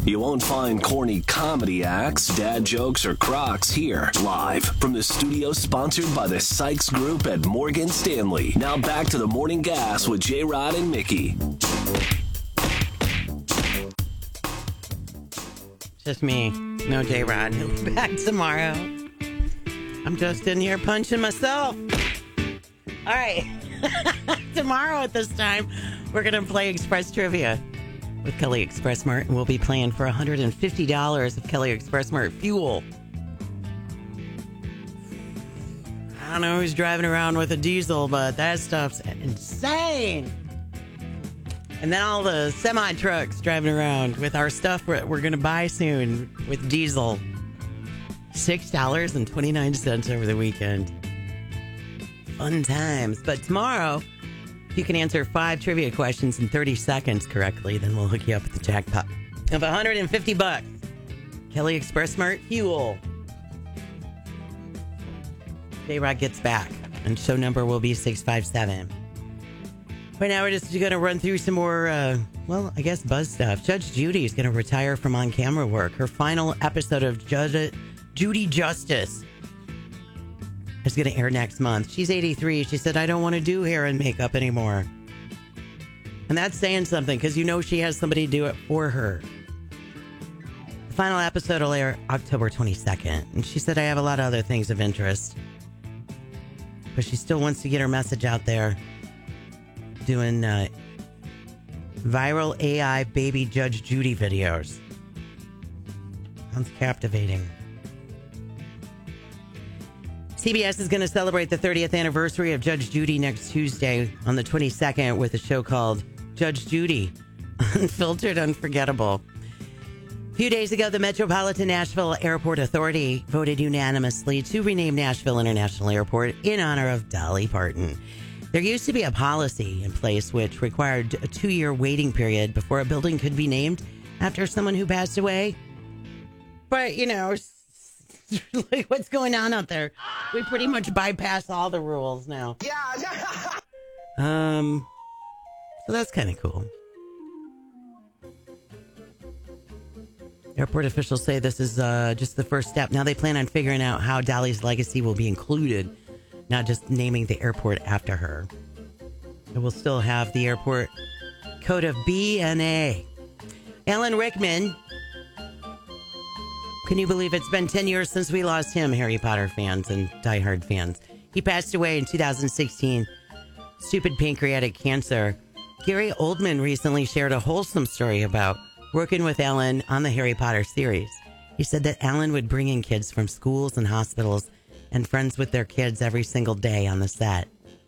You won't find corny comedy acts, dad jokes, or crocs here. Live from the studio sponsored by the Sykes Group at Morgan Stanley. Now back to the Morning Gas with J-Rod and Mickey. Just me. No J-Rod. He'll be back tomorrow. I'm just in here punching myself. All right. Tomorrow at this time, we're going to play Express Trivia with Kelly Express Mart, and we'll be playing for $150 of Kelly Express Mart fuel. I don't know who's driving around with a diesel, but that stuff's insane. And then all the semi-trucks driving around with our stuff we're going to buy soon with diesel. $6.29 over the weekend. Fun times. But tomorrow, if you can answer 5 trivia questions in 30 seconds correctly, then we'll hook you up with the jackpot of $150. Kelly Express Mart fuel. J-Rod gets back, and show number will be 657. Right now, we're just going to run through some more, I guess buzz stuff. Judge Judy is going to retire from on-camera work. Her final episode of Judy Justice is going to air next month. She's 83. She said, I don't want to do hair and makeup anymore. And that's saying something, because you know she has somebody do it for her. The final episode will air October 22nd. And she said, I have a lot of other things of interest. But she still wants to get her message out there. Doing viral AI baby Judge Judy videos. Sounds captivating. CBS is going to celebrate the 30th anniversary of Judge Judy next Tuesday on the 22nd with a show called Judge Judy, Unfiltered, Unforgettable. A few days ago, the Metropolitan Nashville Airport Authority voted unanimously to rename Nashville International Airport in honor of Dolly Parton. There used to be a policy in place which required a 2-year waiting period before a building could be named after someone who passed away. But, you know, like what's going on out there? We pretty much bypass all the rules now. So that's kind of cool. Airport officials say this is just the first step. Now they plan on figuring out how Dolly's legacy will be included, not just naming the airport after her. It will still have the airport code of B and A. Alan Rickman. Can you believe it's been 10 years since we lost him, Harry Potter fans and diehard fans? He passed away in 2016. Stupid pancreatic cancer. Gary Oldman recently shared a wholesome story about working with Alan on the Harry Potter series. He said that Alan would bring in kids from schools and hospitals and friends with their kids every single day on the set.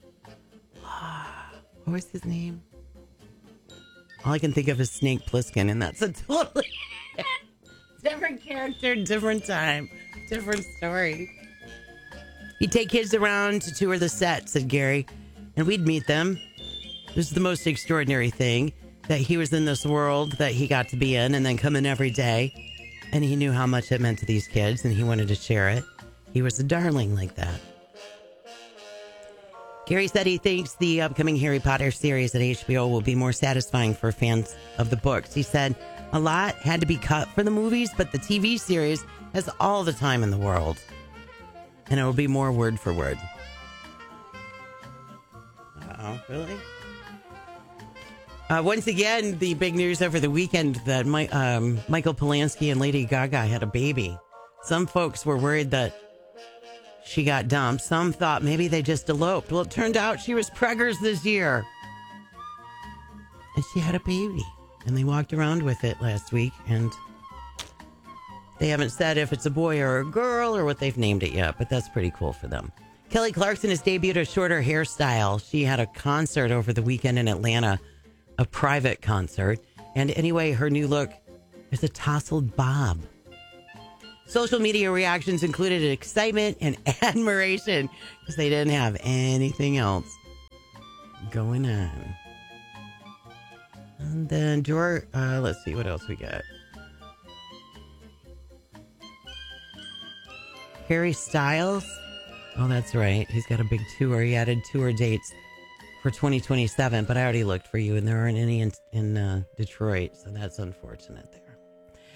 What was his name? All I can think of is Snake Plissken, and that's a totally different character, different time, different story. He'd take kids around to tour the set, said Gary, and we'd meet them. It was the most extraordinary thing, that he was in this world that he got to be in and then come in every day. And he knew how much it meant to these kids, and he wanted to share it. He was a darling like that. Gary said he thinks the upcoming Harry Potter series at HBO will be more satisfying for fans of the books. He said a lot had to be cut for the movies, but the TV series has all the time in the world. And it will be more word for word. Uh-oh, really? Once again, the big news over the weekend that Michael Polanski and Lady Gaga had a baby. Some folks were worried that she got dumped. Some thought maybe they just eloped. Well, it turned out she was preggers this year. And she had a baby. And they walked around with it last week. And they haven't said if it's a boy or a girl or what they've named it yet. But that's pretty cool for them. Kelly Clarkson has debuted a shorter hairstyle. She had a concert over the weekend in Atlanta. A private concert. And anyway, her new look is a tousled bob. Social media reactions included excitement and admiration because they didn't have anything else going on. And then let's see what else we got. Harry Styles. Oh, that's right. He's got a big tour. He added tour dates for 2027, but I already looked for you, and there aren't any in Detroit, so that's unfortunate there.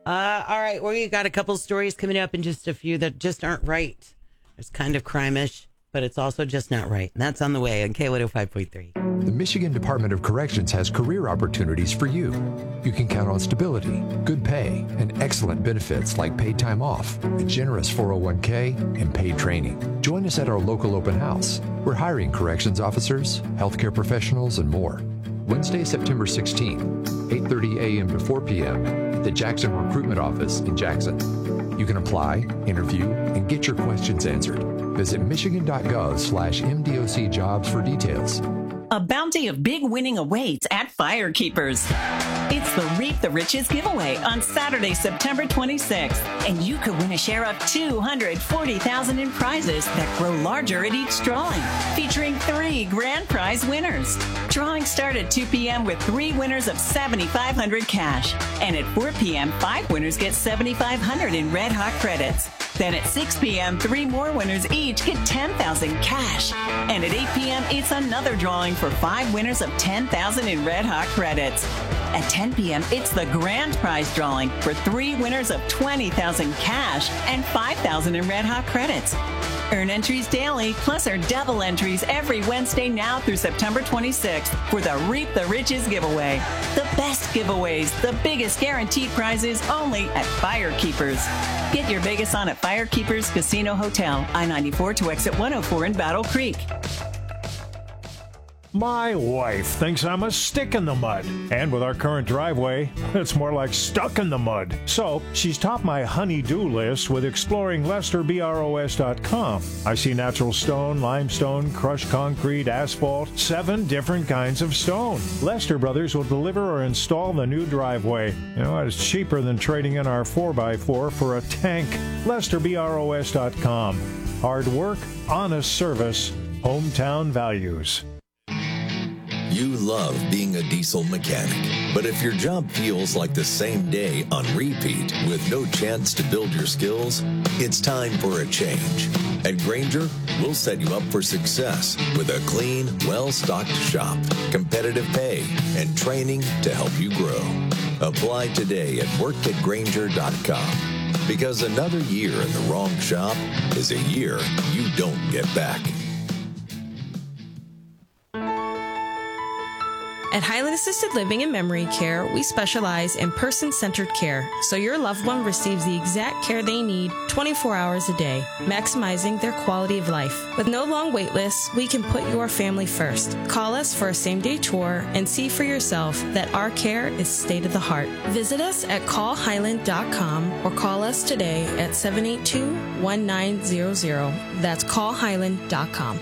All right, we got a couple stories coming up and just a few that just aren't right. It's kind of crime-ish, but it's also just not right. And that's on the way on K105.3. The Michigan Department of Corrections has career opportunities for you. You can count on stability, good pay, and excellent benefits like paid time off, a generous 401k, and paid training. Join us at our local open house. We're hiring corrections officers, healthcare professionals, and more. Wednesday, September 16th, 8:30 a.m. to 4 p.m. at the Jackson Recruitment Office in Jackson. You can apply, interview, and get your questions answered. Visit michigan.gov/MDOC jobs for details. A bounty of big winning awaits at Firekeepers. It's the Reap the Riches giveaway on Saturday, September 26th. And you could win a share of $240,000 in prizes that grow larger at each drawing, featuring 3 grand prize winners. Drawings start at 2 p.m. with 3 winners of $7,500 cash. And at 4 p.m., 5 winners get $7,500 in Red Hot credits. Then at 6 p.m., 3 more winners each get $10,000 cash. And at 8 p.m., it's another drawing for 5 winners of $10,000 in Red Hot credits. At 10 p.m., it's the grand prize drawing for 3 winners of $20,000 cash and $5,000 in Red Hot credits. Earn entries daily, plus earn double entries every Wednesday now through September 26th for the Reap the Riches giveaway. The best giveaways, the biggest guaranteed prizes only at Firekeepers. Get your Vegas on at Firekeepers Casino Hotel, I-94 to exit 104 in Battle Creek. My wife thinks I'm a stick in the mud. And with our current driveway, it's more like stuck in the mud. So she's topped my honey-do list with exploring LesterBROS.com. I see natural stone, limestone, crushed concrete, asphalt, 7 different kinds of stone. Lester Brothers will deliver or install the new driveway. You know, it's cheaper than trading in our 4x4 for a tank. LesterBROS.com. Hard work, honest service, hometown values. You love being a diesel mechanic, but if your job feels like the same day on repeat with no chance to build your skills, it's time for a change. At Grainger, we'll set you up for success with a clean, well-stocked shop, competitive pay, and training to help you grow. Apply today at workatgrainger.com, because another year in the wrong shop is a year you don't get back. At Highland Assisted Living and Memory Care, we specialize in person-centered care, so your loved one receives the exact care they need 24 hours a day, maximizing their quality of life. With no long wait lists, we can put your family first. Call us for a same-day tour and see for yourself that our care is state-of-the-heart. Visit us at callhighland.com or call us today at 782-1900. That's callhighland.com.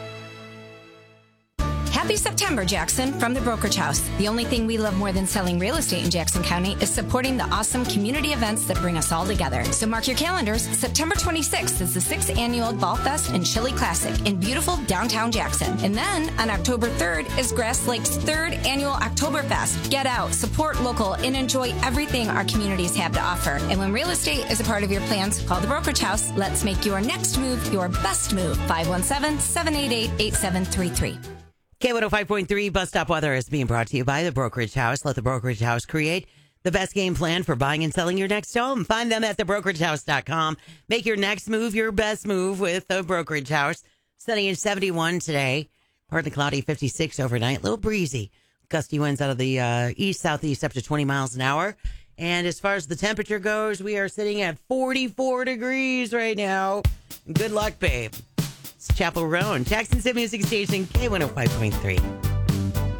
Happy September, Jackson, from the Brokerage House. The only thing we love more than selling real estate in Jackson County is supporting the awesome community events that bring us all together. So mark your calendars. September 26th is the 6th annual Ball Fest and Chili Classic in beautiful downtown Jackson. And then on October 3rd is Grass Lake's 3rd annual Oktoberfest. Get out, support local, and enjoy everything our communities have to offer. And when real estate is a part of your plans, call the Brokerage House. Let's make your next move your best move. 517-788-8733. K105.3 Bus Stop Weather is being brought to you by the Brokerage House. Let the Brokerage House create the best game plan for buying and selling your next home. Find them at thebrokeragehouse.com. Make your next move your best move with the Brokerage House. Sunny and 71 today. Partly cloudy, 56 overnight. A little breezy. Gusty winds out of the east-southeast up to 20 miles an hour. And as far as the temperature goes, we are sitting at 44 degrees right now. Good luck, babe. It's Chapel Roan, Jackson City Music Station, K105.3.